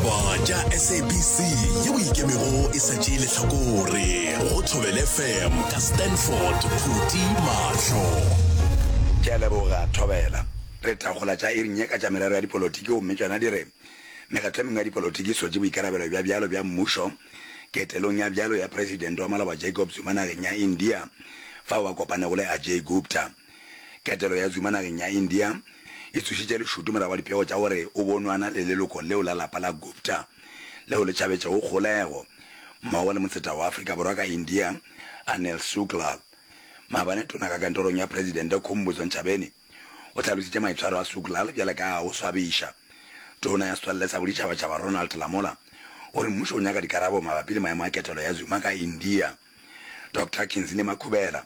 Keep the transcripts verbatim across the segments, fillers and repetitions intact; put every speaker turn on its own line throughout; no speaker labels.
ditaba tša S A B C yeo ikemego e sa tšee lehlakore go Thobela F M ka Stanford Phuti Mahlo.
Ke a leboga Thobela. Re thagola tša e reng ka tša merero ya dipolotiki o mmetšana dire megatlhameng ya dipolotiki so tše boikarabelo bja bjalo bja mmušo ketelong ya bjalo ya president wa Malaba Jacob Zuma nageng ya India fa wa kopane go le Ajay Gupta. Ketelo ya Zuma nageng ya India e tsošitše lešutu morago wa dipego tša gore o bonwana le leloko leo la lapa la Gupta leo le tšhabetše go kgolego mmogo le motseta wa Afrika Borwa ka India Anil Shukla. Maabane tona ka kantorong ya president Khumbudzo Ntshavheni o tlhalositše maitshwaro a Shukla bjale ka go swabiša. Tona ya setswalle sa boditšhabatšhaba Ronald Lamola o re mmušo o nyaka dikarabo mabapi le maemo a ketelo ya Zuma ka India. Doctor Kinzini Makhubela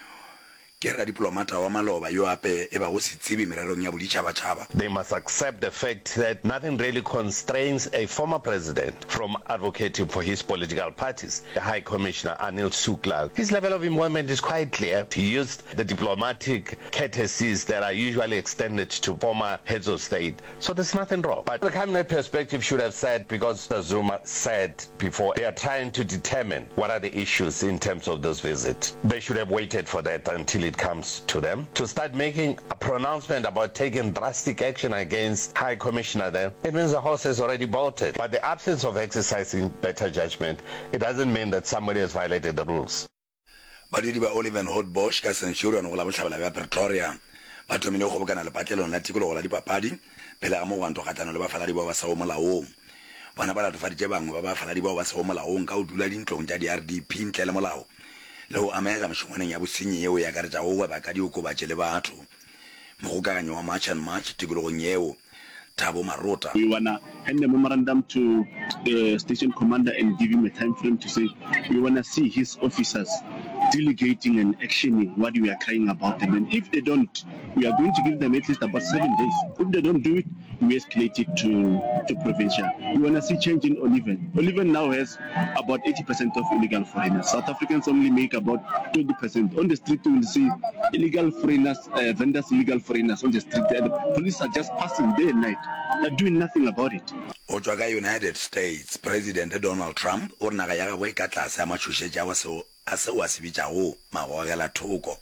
ke ra diplomata wa Maloba yo ape e ba go se tsibi mererong ya boditšhabatšhaba.
They must accept the fact that nothing really constrains a former president from advocating for his political parties. The High Commissioner Anil Shukla, his level of involvement is quite clear. He used the diplomatic courtesies that are usually extended to former heads of state. So there's nothing wrong. But the cabinet perspective should have said, because Zuma said before, they are trying to determine what are the issues in terms of this visit. They should have waited for that until it comes to them to start making a pronouncement about taking drastic action against High Commissioner there. It means the horse has already bolted. But the absence of exercising better judgment, it doesn't mean that somebody has violated the rules.
Badidi ba Oliver Holdbosch ka Centurion go la botlhabela ba Pretoria ba thomile go bokana le patlelong la tikologo la dipapadi pele ga mo wanto gatano le ba faladi ba ba sa o molaong. Bana ba la tofaditše bangwe ba ba faladi ba ba sa o molaong ka o dula dintlong tša di R D P ntle le molao le go amega mešongwaneng ya bosenyi yeo ya karetša go weba ka diokobatše le batho mogokaganyo wa March and March tikologong yeo Thabo Marota.
We want to hand the memorandum to the station commander and give him a time frame to say we want to see his officers delegating and actioning what we are crying about them. And if they don't, we are going to give them at least about seven days. If they don't do it, we escalate it to, to provincial. We want to see change in Oliven. Oliven now has about eighty percent of illegal foreigners. South Africans only make about twenty percent. On the street, you will see illegal foreigners, uh, vendors, illegal foreigners on the street. The police are just passing day and night. They're doing nothing about it.
Otswaga United States President Donald Trump o re naga ya gagwe e ka tlase a matšhošetše a seo a se bitšago magogela thoko.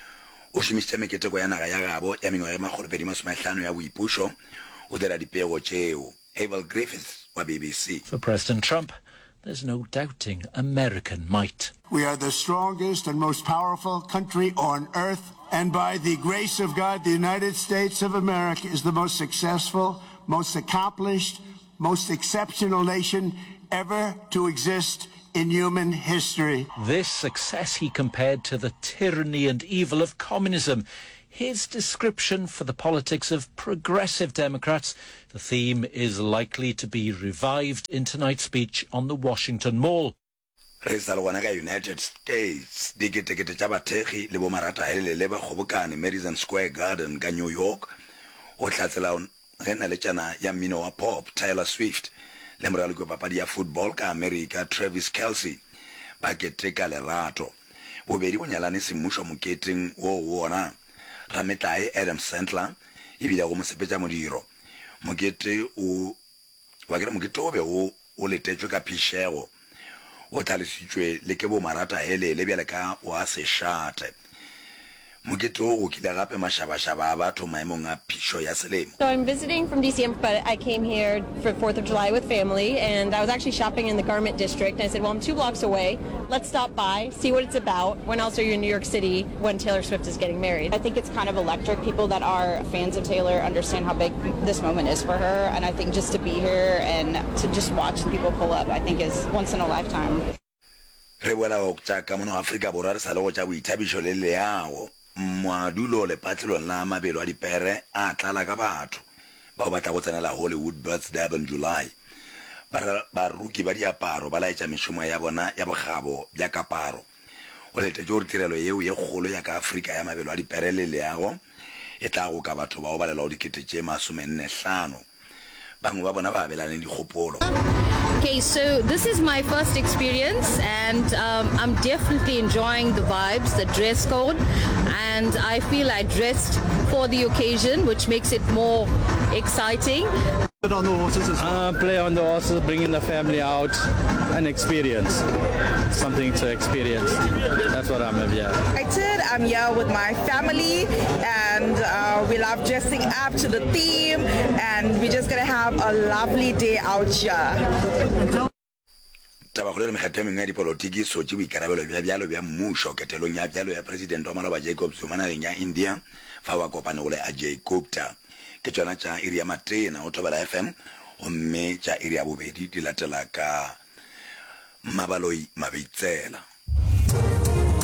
O šomišitše meketeko ya naga ya gabo ya mengwaga ye makgolopedi masomehlano ya boipušo o dira dipego tšeo. Abel Griffiths wa B B C.
For President Trump, there's no doubting American might.
We are the strongest and most powerful country on earth, and by the grace of God, the United States of America is the most successful, most accomplished, most exceptional nation ever to exist in human history.
This success he compared to the tyranny and evil of communism. His description for the politics of progressive Democrats. The theme is likely to be revived in tonight's speech on the Washington Mall.
Re sa le gona ka United States diketekete tša bathekgi le bomarata hele le ba kgobokane Madison Square Garden ka New York o tlatsela ge na le tšana ya mmino wa pop Taylor Swift le moraloki wa papadi ya football ka America Travis Kelce ba keteka lerato bobedi bo nyalane semmušo moketeng wo wona rametlae Adam Sandler e bile go mosepetša modiro mokete o wa kere mokete o be o o letetšwe ka phišego o tlhalositšwe le ke bomarata hele le bjale ka wa sešate mokete o go kile gape mašabašaba a batho maemong a phišo ya selemo.
So I'm visiting from D C, but I came here for fourth of July with family, and I was actually shopping in the garment district, and I said, well, I'm two blocks away. Let's stop by, see what it's about. When else are you in New York City when Taylor Swift is getting married?
I think it's kind of electric. People that are fans of Taylor understand how big this moment is for her, and I think just to be here and to just watch people pull up, I think is once in a lifetime.
Re boela go tša ka mono Afrika Borwa re sa le go tša boithabišo le leago mmadulo le patlelong la mabelo a dipere a tlala ka batho bao ba tla go tsenela Hollywood birthday in July. Baruki ba diaparo ba laetša mešomo ya bona ya bogabo bja kaparo o letetše gore tirelo yeo ye kgolo ya ka Afrika ya mabelo a dipere le leago e tla go ka batho bao ba lela go dikete tše masomenne hlano bangwe ba bona ba abelane dikgopolo.
Okay, so this is my first experience, and um, I'm definitely enjoying the vibes, the dress code, and I feel I dressed for the occasion, which makes it more exciting.
On the horses as well?
Uh, play on the horses, bringing the family out, and experience something to experience. That's what I'm here.
Excited. I'm here with my family, and uh, we love dressing up to the theme, and we're just gonna have a lovely day out here.
Taba kholo mekgatlo mengwe ya dipolotiki so tse boikarabelo bja bjalo bja mmušo ketelong ya bjalo ya president wa maloba Jacob Zuma nageng ya India fa wa kopane go le a Jacobta ke tsona tša iri ya matena o Thobela F M gomme tša iri ya bobedi di latela ka Mabaloi Mabitsela.